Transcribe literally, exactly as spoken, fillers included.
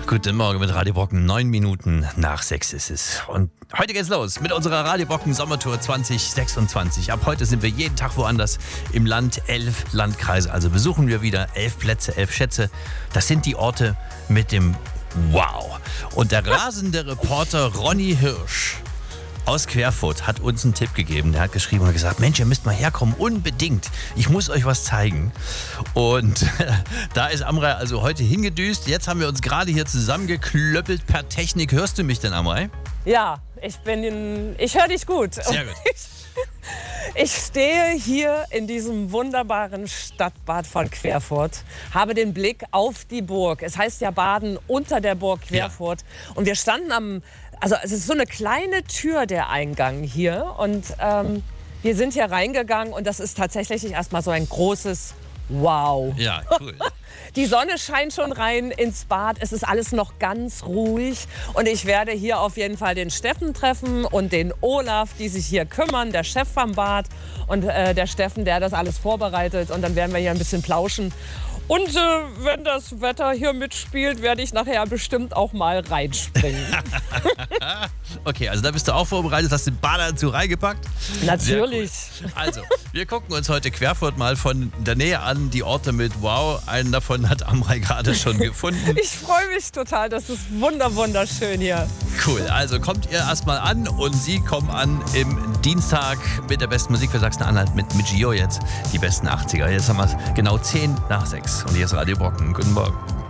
Guten Morgen mit Radio Brocken. Neun Minuten nach sechs ist es. Und heute geht's los mit unserer Radio Brocken Sommertour zwanzig sechsundzwanzig. Ab heute sind wir jeden Tag woanders im Land. Elf Landkreise. Also besuchen wir wieder elf Plätze, elf Schätze. Das sind die Orte mit dem Wow. Und der rasende Reporter Ronny Hirsch aus Querfurt hat uns einen Tipp gegeben. Der hat geschrieben und gesagt, Mensch, ihr müsst mal herkommen, unbedingt. Ich muss euch was zeigen. Und da ist Amrei also heute hingedüst. Jetzt haben wir uns gerade hier zusammengeklöppelt per Technik. Hörst du mich denn, Amrei? Ja, ich bin in, ich höre dich gut. Sehr gut. Ich stehe hier in diesem wunderbaren Stadtbad von Querfurt, habe den Blick auf die Burg. Es heißt ja Baden unter der Burg Querfurt. Ja. Und wir standen am, also es ist so eine kleine Tür, der Eingang hier. Und ähm, wir sind hier reingegangen und das ist tatsächlich erstmal so ein großes Wow. Ja, cool. Die Sonne scheint schon rein ins Bad. Es ist alles noch ganz ruhig. Und ich werde hier auf jeden Fall den Steffen treffen und den Olaf, die sich hier kümmern, der Chef vom Bad. Und äh, der Steffen, der das alles vorbereitet. Und dann werden wir hier ein bisschen plauschen. Und äh, wenn das Wetter hier mitspielt, werde ich nachher bestimmt auch mal reinspringen. Okay, also da bist du auch vorbereitet, hast den Badeanzug reingepackt? Natürlich. Cool. Also, wir gucken uns heute Querfurt mal von der Nähe an, die Orte mit Wow. Einen davon hat Amrei gerade schon gefunden. Ich freue mich total, das ist wunder wunderschön hier. Cool, also kommt ihr erstmal an und Sie kommen an im Dienstag mit der besten Musik für Sachsen-Anhalt mit, mit Gio jetzt. Die besten achtziger. Jetzt haben wir es genau zehn nach sechs. Und hier ist Radio Brocken. Guten Morgen.